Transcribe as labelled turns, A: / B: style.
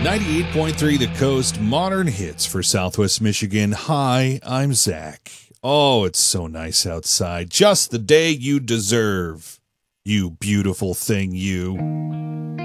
A: 98.3 The Coast, modern hits for Southwest Michigan. Hi, I'm Zach. Oh, it's so nice outside. Just the day you deserve. You beautiful thing, you.